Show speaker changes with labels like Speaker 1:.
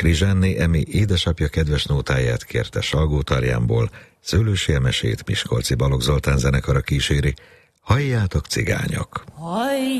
Speaker 1: Krizsánné Emi édesapja kedves nótáját kérte Salgótarjánból, Szőlősi Emesét Miskolci Balogh Zoltán zenekara kíséri. Halljátok, cigányok!